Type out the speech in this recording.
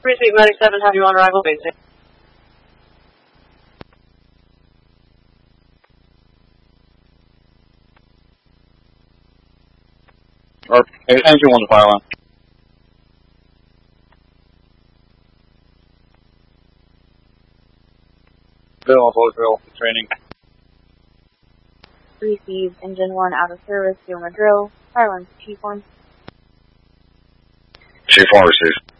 Receive Medic 7, have you on arrival basic? Or engine 1 to fire line. Bill on full drill, training. Receive engine 1 out of service, doing a drill. Fire line to Chief 1. Chief 1 receive.